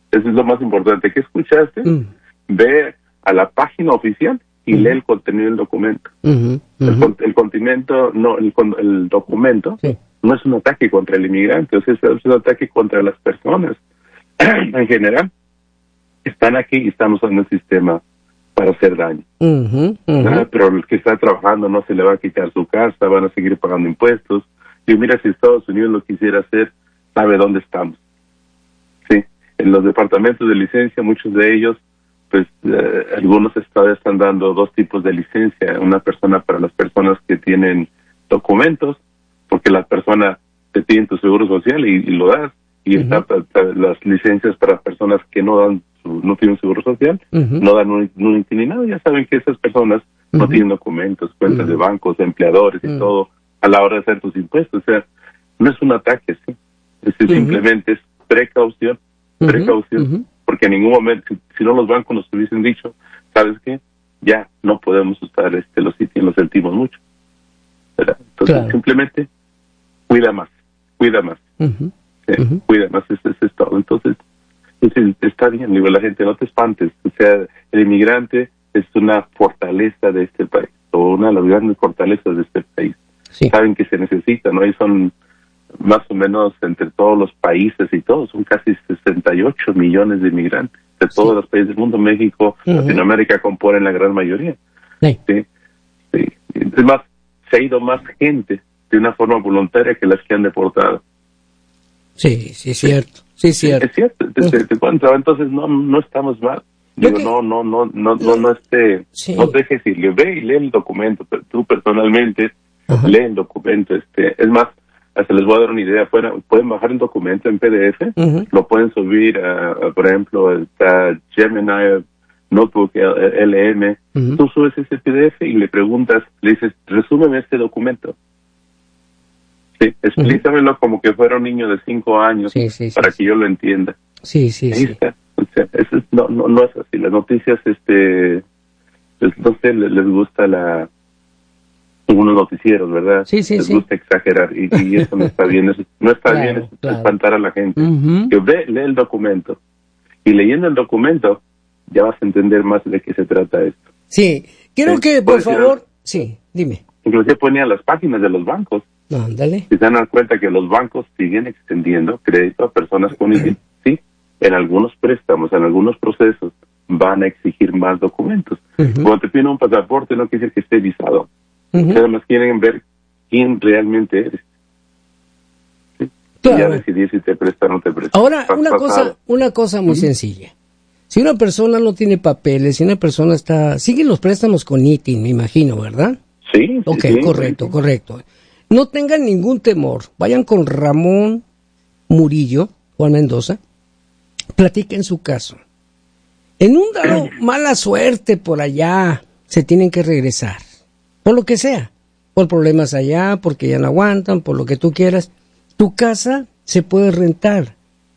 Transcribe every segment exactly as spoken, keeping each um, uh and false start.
Eso es lo más importante. ¿Qué escuchaste? Uh-huh. Ve a la página oficial y uh-huh. lee el contenido del documento. Uh-huh. Uh-huh. El, el contenido, no, el, el documento sí. no es un ataque contra el inmigrante, o sea, es un ataque contra las personas en general. Están aquí y están usando el sistema para hacer daño. Uh-huh. Uh-huh. ¿Ah? Pero el que está trabajando no se le va a quitar su casa, van a seguir pagando impuestos. Y mira, si Estados Unidos lo quisiera hacer, sabe dónde estamos. Sí, en los departamentos de licencia, muchos de ellos, pues eh, algunos estados están dando dos tipos de licencia. Una persona para las personas que tienen documentos, porque la persona te pide tu seguro social y, y lo das. Y uh-huh. está, está, las licencias para personas que no dan su, no tienen seguro social, uh-huh. no dan un, un ni nada. Ya saben que esas personas uh-huh. no tienen documentos, cuentas uh-huh. de bancos, empleadores uh-huh. y todo a la hora de hacer tus impuestos. O sea, no es un ataque, sí. Es uh-huh. simplemente es precaución, precaución, uh-huh. porque en ningún momento, si, si no los bancos nos hubiesen dicho, ¿sabes qué? Ya no podemos usar este los sitios, los sentimos mucho. ¿Verdad? Entonces, claro. simplemente cuida más, cuida más. Uh-huh. Sí, uh-huh. Cuida más, eso es, es todo. Entonces, entonces, está bien, digo, la gente, no te espantes. O sea, el inmigrante es una fortaleza de este país, o una de las grandes fortalezas de este país. Sí. Saben que se necesitan, ¿no? Y son más o menos entre todos los países y todos, son casi sesenta y ocho millones de inmigrantes de todos sí. los países del mundo. México, uh-huh. Latinoamérica componen la gran mayoría. Sí. Sí, sí. Es más, se ha ido más gente de una forma voluntaria que las que han deportado. Sí, sí, es cierto. Sí, es cierto. Es cierto, te, te, te cuento, entonces no no estamos mal. Digo, que, no, no, no, no, no, no, este, sí. no dejes ir, ve y lee el documento, pero tú personalmente uh-huh. lee el documento, este, es más, hasta les voy a dar una idea, pueden, pueden bajar el documento en P D F, uh-huh. lo pueden subir a, a por ejemplo, está Gemini Notebook L M, uh-huh. tú subes ese P D F y le preguntas, le dices, resúmeme este documento. Sí, explícamelo uh-huh. como que fuera un niño de cinco años sí, sí, para sí, que sí. yo lo entienda. Sí, sí, Ahí sí. está. O sea, eso es, no, no, no es así. Las noticias, este, pues, no sé, les, les gusta la, algunos noticieros, ¿verdad? Sí, sí, les sí. gusta exagerar y, y eso no está bien. Eso, no está claro, bien es claro. espantar a la gente. Uh-huh. Que ve, lee el documento y leyendo el documento ya vas a entender más de qué se trata esto. Sí, quiero sí. que por favor, decir, sí, dime. Inclusive ponía las páginas de los bancos. Ándale. Se dan cuenta que los bancos siguen extendiendo crédito a personas con I D. Sí, en algunos préstamos, en algunos procesos, van a exigir más documentos. Uh-huh. Cuando te piden un pasaporte, no quiere decir que esté visado. Uh-huh. Además, quieren ver quién realmente eres. ¿Sí? Claro. Y ya decidir si te presta o no te presta. Ahora, una cosa, una cosa muy uh-huh. sencilla. Si una persona no tiene papeles, si una persona está... Siguen los préstamos con I T I N, me imagino, ¿verdad? Sí. Ok, sí, correcto, sí. correcto. No tengan ningún temor. Vayan con Ramón Murillo, Juan Mendoza, platiquen su caso. En un dado mala suerte por allá, se tienen que regresar. Por lo que sea. Por problemas allá, porque ya no aguantan, por lo que tú quieras. Tu casa se puede rentar.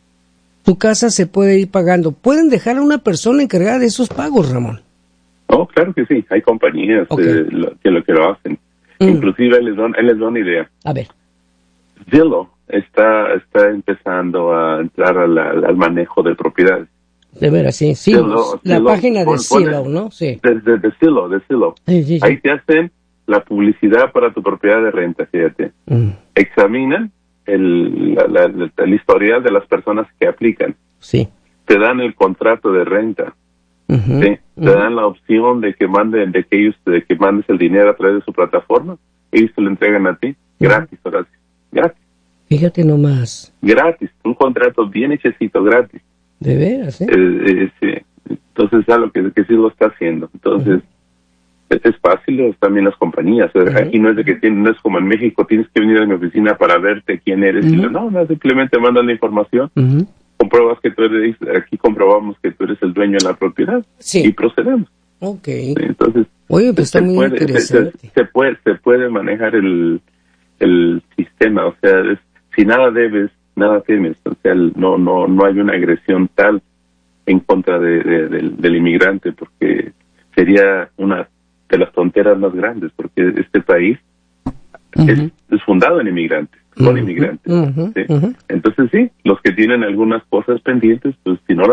Tu casa se puede ir pagando. Pueden dejar a una persona encargada de esos pagos, Ramón. Oh, claro que sí. Hay compañías okay. eh, lo, que, lo, que lo hacen. Mm. Inclusive él les, da, él les da una idea. A ver. Zillow está está empezando a entrar a la, al manejo de propiedades. De veras, sí. sí Zillow, la Zillow, página de Zillow, ¿no? Sí. De, de, de Zillow, de Zillow. Sí, sí, sí. Ahí te hacen la publicidad para tu propiedad de renta, fíjate. Mm. Examinan el, la, la, el historial de las personas que aplican. Sí. Te dan el contrato de renta. Uh-huh, ¿sí? uh-huh. Te dan la opción de que manden, de que ellos, de que mandes el dinero a través de su plataforma. Ellos te lo entregan a ti, uh-huh. gratis, Horacio, gratis. Fíjate nomás. Gratis, un contrato bien hechecito, gratis. De veras, ¿eh? eh, eh sí. Entonces es algo que, que sí lo está haciendo. Entonces, uh-huh. es, es fácil, es también las compañías. Uh-huh. Aquí no es de que tiene, no es como en México, tienes que venir a mi oficina para verte quién eres. Uh-huh. Y no, no, simplemente mandan la información. Uh-huh. Compruebas que tú eres, aquí comprobamos que tú eres el dueño de la propiedad sí. y procedemos. Ok. Sí, entonces, oye, pues está muy puede, interesante. Se, se, puede, se puede manejar el, el sistema, o sea, es, si nada debes, nada temes, o sea, el, no, no, no hay una agresión tal en contra de, de, del, del inmigrante, porque sería una de las tonteras más grandes, porque este país uh-huh. es, es fundado en inmigrantes. Con uh-huh, inmigrantes. Uh-huh, ¿sí? uh-huh. Entonces sí, los que tienen algunas cosas pendientes, pues si no las